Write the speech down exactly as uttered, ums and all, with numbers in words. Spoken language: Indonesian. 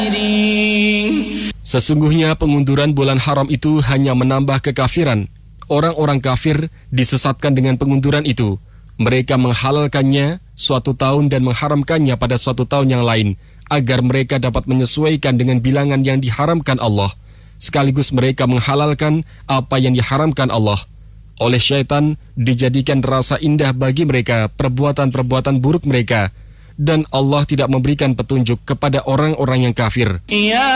Sesungguhnya pengunduran bulan haram itu hanya menambah kekafiran. Orang-orang kafir disesatkan dengan pengunduran itu. Mereka menghalalkannya suatu tahun dan mengharamkannya pada suatu tahun yang lain, agar mereka dapat menyesuaikan dengan bilangan yang diharamkan Allah. Sekaligus mereka menghalalkan apa yang diharamkan Allah. Oleh syaitan dijadikan rasa indah bagi mereka perbuatan-perbuatan buruk mereka. Dan Allah tidak memberikan petunjuk kepada orang-orang yang kafir.